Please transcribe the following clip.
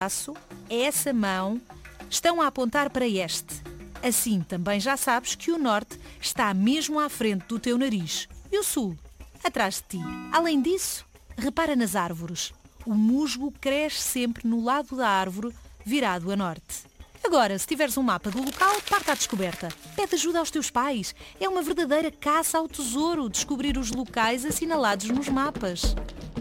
braço, essa mão, estão a apontar para este. Assim também já sabes que o norte está mesmo à frente do teu nariz e o sul, atrás de ti. Além disso, repara nas árvores. O musgo cresce sempre no lado da árvore, virado a norte. Agora, se tiveres um mapa do local, parte à descoberta. Pede ajuda aos teus pais. É uma verdadeira caça ao tesouro descobrir os locais assinalados nos mapas.